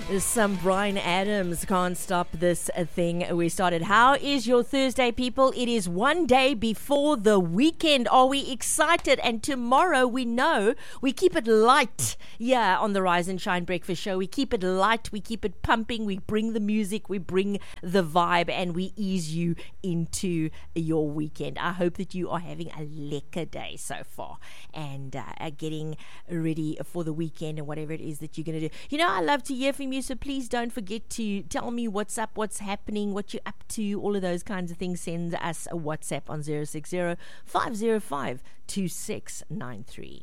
Some Bryan Adams, Can't Stop This Thing We Started. How is your Thursday, people? It is one day before the weekend. Are we excited? And tomorrow, we know we keep it light. Yeah, on the Rise and Shine Breakfast Show, we keep it light, we keep it pumping, we bring the music, we bring the vibe, and we ease you into your weekend. I hope that you are having a lekker day so far and getting ready for the weekend and whatever it is that you're going to do. You know, I love to hear from you, so please don't forget to tell me what's up, what's happening, what you're up to, all of those kinds of things. Send us a WhatsApp on 060-505-2693.